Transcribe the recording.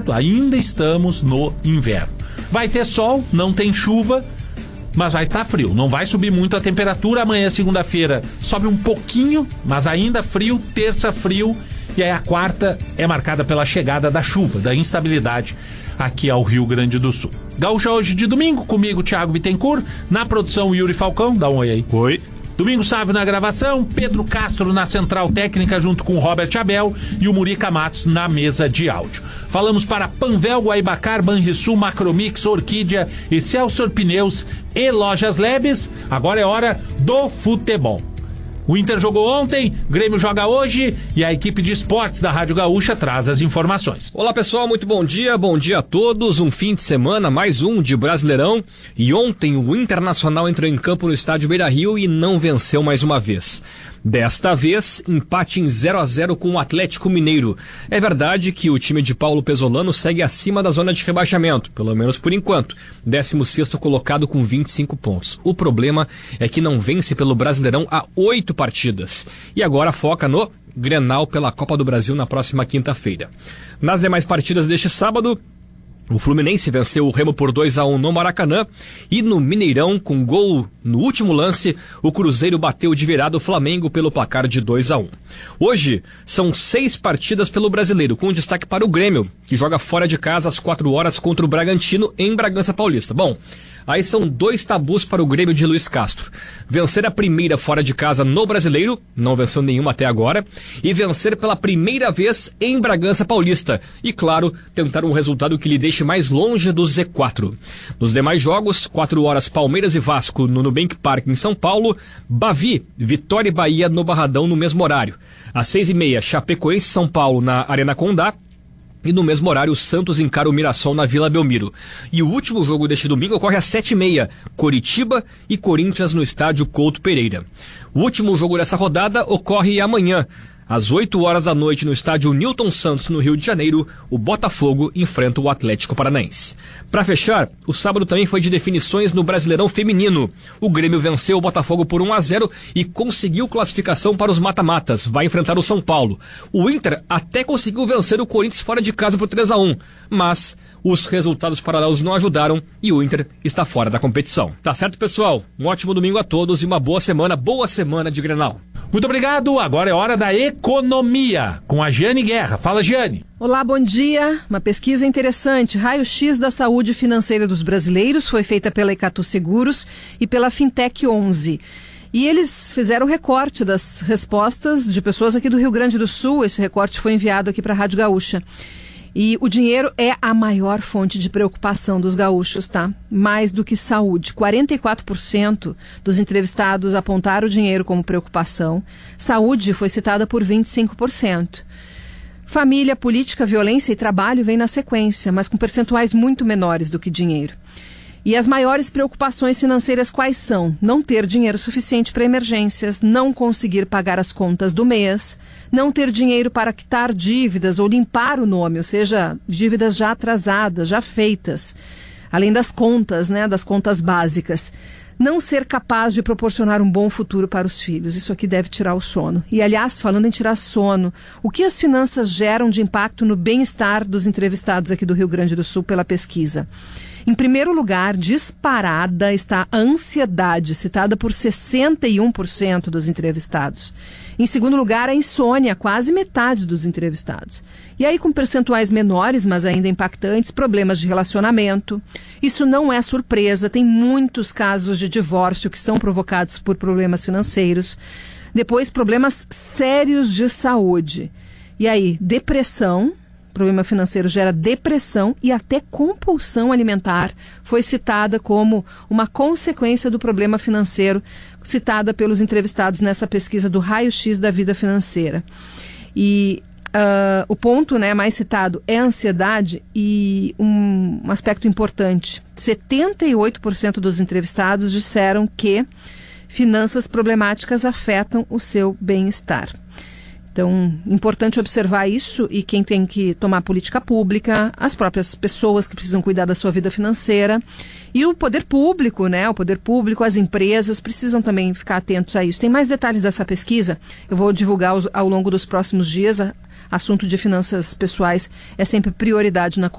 certo? Ainda estamos no inverno. Vai ter sol, não tem chuva, mas vai estar frio. Não vai subir muito a temperatura. Amanhã, segunda-feira, sobe um pouquinho, mas ainda frio. Terça, frio. E aí a quarta é marcada pela chegada da chuva, da instabilidade aqui ao Rio Grande do Sul. Gaúcha hoje de domingo, comigo, Thiago Bittencourt. Na produção, Yuri Falcão. Dá um oi aí. Oi. Domingo Sávio na gravação, Pedro Castro na central técnica junto com o Robert Abel e o Murica Matos na mesa de áudio. Falamos para Panvel, Guaibacar, Banrisul, Macromix, Orquídea, Excelsior Pneus e Lojas Lebes. Agora é hora do futebol. O Inter jogou ontem, Grêmio joga hoje e a equipe de esportes da Rádio Gaúcha traz as informações. Olá pessoal, muito bom dia a todos. Um fim de semana, mais um de Brasileirão. E ontem o Internacional entrou em campo no estádio Beira-Rio e não venceu mais uma vez. Desta vez, empate em 0-0 com o Atlético Mineiro. É verdade que o time de Paulo Pesolano segue acima da zona de rebaixamento, pelo menos por enquanto. 16º colocado com 25 pontos. O problema é que não vence pelo Brasileirão há 8 partidas. E agora foca no Grenal pela Copa do Brasil na próxima quinta-feira. Nas demais partidas deste sábado, o Fluminense venceu o Remo por 2-1 no Maracanã e no Mineirão, com gol no último lance, o Cruzeiro bateu de virada o Flamengo pelo placar de 2-1. Hoje são 6 partidas pelo Brasileiro, com destaque para o Grêmio, que joga fora de casa às 4 horas contra o Bragantino em Bragança Paulista. Bom, aí são 2 tabus para o Grêmio de Luiz Castro. Vencer a primeira fora de casa no Brasileiro, não venceu nenhuma até agora, e vencer pela primeira vez em Bragança Paulista. E, claro, tentar um resultado que lhe deixe mais longe do Z4. Nos demais jogos, 4 horas Palmeiras e Vasco no Nubank Park em São Paulo, Bavi, Vitória e Bahia no Barradão no mesmo horário. Às 6h30, Chapecoense e São Paulo na Arena Condá. E no mesmo horário, o Santos encara o Mirassol na Vila Belmiro. E o último jogo deste domingo ocorre às 7h30, Coritiba e Corinthians no estádio Couto Pereira. O último jogo dessa rodada ocorre amanhã. Às 8 horas da noite, no estádio Newton Santos, no Rio de Janeiro, o Botafogo enfrenta o Atlético Paranaense. Para fechar, o sábado também foi de definições no Brasileirão Feminino. O Grêmio venceu o Botafogo por 1-0 e conseguiu classificação para os mata-matas. Vai enfrentar o São Paulo. O Inter até conseguiu vencer o Corinthians fora de casa por 3-1, mas os resultados paralelos não ajudaram e o Inter está fora da competição. Tá certo, pessoal? Um ótimo domingo a todos e uma boa semana de Grenal. Muito obrigado, agora é hora da economia, com a Giane Guerra. Fala, Giane. Olá, bom dia. Uma pesquisa interessante, raio-x da saúde financeira dos brasileiros, foi feita pela Icatu Seguros e pela Fintech 11. E eles fizeram recorte das respostas de pessoas aqui do Rio Grande do Sul. Esse recorte foi enviado aqui para a Rádio Gaúcha. E o dinheiro é a maior fonte de preocupação dos gaúchos, tá? Mais do que saúde. 44% dos entrevistados apontaram o dinheiro como preocupação. Saúde foi citada por 25%. Família, política, violência e trabalho vem na sequência, mas com percentuais muito menores do que dinheiro. E as maiores preocupações financeiras quais são? Não ter dinheiro suficiente para emergências, não conseguir pagar as contas do mês, não ter dinheiro para quitar dívidas ou limpar o nome, ou seja, dívidas já atrasadas, já feitas, além das contas, né, das contas básicas. Não ser capaz de proporcionar um bom futuro para os filhos. Isso aqui deve tirar o sono. E, aliás, falando em tirar sono, o que as finanças geram de impacto no bem-estar dos entrevistados aqui do Rio Grande do Sul pela pesquisa? Em primeiro lugar, disparada está a ansiedade, citada por 61% dos entrevistados. Em segundo lugar, a insônia, quase metade dos entrevistados. E aí, com percentuais menores, mas ainda impactantes, problemas de relacionamento. Isso não é surpresa, tem muitos casos de divórcio que são provocados por problemas financeiros. Depois, problemas sérios de saúde. E aí, depressão. Problema financeiro gera depressão e até compulsão alimentar. Foi citada como uma consequência do problema financeiro, citada pelos entrevistados nessa pesquisa do raio-x da vida financeira. E o ponto, né, mais citado é a ansiedade e um aspecto importante. 78% dos entrevistados disseram que finanças problemáticas afetam o seu bem-estar. Então, importante observar isso e quem tem que tomar política pública, as próprias pessoas que precisam cuidar da sua vida financeira e o poder público, né? O poder público, as empresas precisam também ficar atentos a isso. Tem mais detalhes dessa pesquisa, eu vou divulgar ao longo dos próximos dias. Assunto de finanças pessoais é sempre prioridade na